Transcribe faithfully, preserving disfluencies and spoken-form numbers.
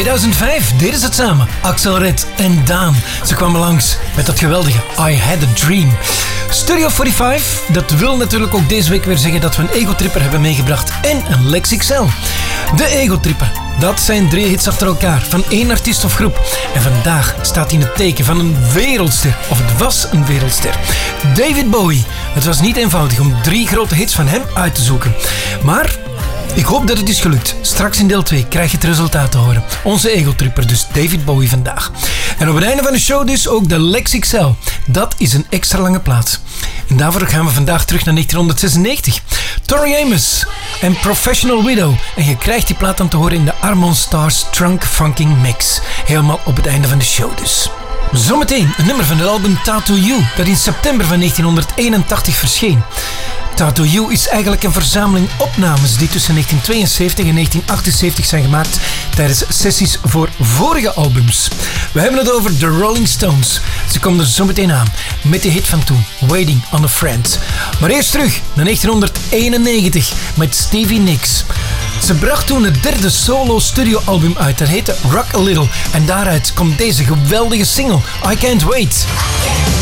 tweeduizend vijf deden ze het samen. Axel Red en Daan. Ze kwamen langs met dat geweldige I Had a Dream. Studio vijfenveertig, dat wil natuurlijk ook deze week weer zeggen dat we een Ego-tripper hebben meegebracht en een Lex X L. De Ego-tripper, dat zijn drie hits achter elkaar van één artiest of groep. En vandaag staat hij in het teken van een wereldster, of het was een wereldster. David Bowie. Het was niet eenvoudig om drie grote hits van hem uit te zoeken. Maar ik hoop dat het is gelukt. Straks in deel twee krijg je het resultaat te horen. Onze Ego-tripper, dus David Bowie vandaag. En op het einde van de show dus ook de Lex X L. Dat is een extra lange plaat. En daarvoor gaan we vandaag terug naar negentienhonderdzesennegentig. Tori Amos en Professional Widow. En je krijgt die plaat dan te horen in de Armon Stars Trunk Funking Mix. Helemaal op het einde van de show dus. Zometeen een nummer van het album Tattoo You, dat in september van negentienhonderdeenentachtig verscheen. Tattoo You is eigenlijk een verzameling opnames die tussen negentien tweeënzeventig en negentien achtenzeventig zijn gemaakt tijdens sessies voor vorige albums. We hebben het over The Rolling Stones. Ze komen er zo meteen aan met de hit van toen, Waiting on a Friend. Maar eerst terug naar negentienhonderdeenennegentig met Stevie Nicks. Ze bracht toen het derde solo studioalbum uit, dat heette Rock a Little. En daaruit komt deze geweldige single, I Can't Wait.